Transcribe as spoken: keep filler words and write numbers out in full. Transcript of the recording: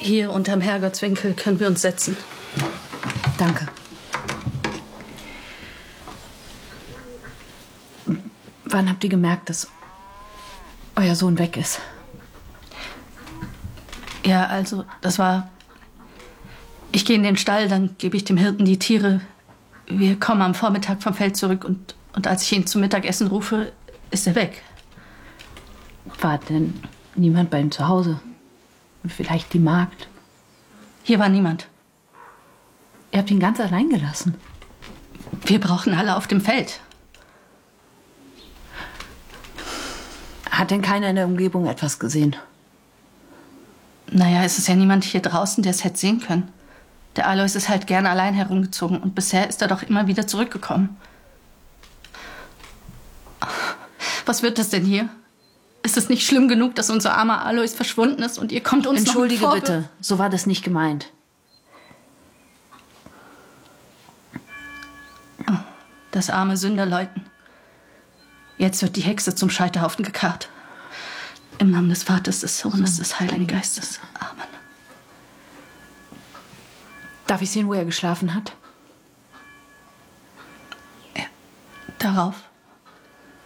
Hier unterm Herrgottswinkel können wir uns setzen. Danke. Wann habt ihr gemerkt, dass euer Sohn weg ist? Ja, also, das war... Ich gehe in den Stall, dann gebe ich dem Hirten die Tiere. Wir kommen am Vormittag vom Feld zurück und, und als ich ihn zum Mittagessen rufe, ist er weg. War denn niemand bei ihm zu Hause? Vielleicht die Magd? Hier war niemand. Ihr habt ihn ganz allein gelassen? Wir brauchen alle auf dem Feld. Hat denn keiner in der Umgebung etwas gesehen? Naja, es ist ja niemand hier draußen, der es hätte sehen können. Der Alois ist halt gern allein herumgezogen und bisher ist er doch immer wieder zurückgekommen. Was wird das denn hier? Ist es nicht schlimm genug, dass unser armer Alois verschwunden ist und ihr kommt uns Entschuldige noch mit bitte, so war das nicht gemeint. Das arme Sünderleuten. Jetzt wird die Hexe zum Scheiterhaufen gekarrt. Im Namen des Vaters, des Sohnes, des Heiligen Geistes. Amen. Darf ich sehen, wo er geschlafen hat? Ja, darauf.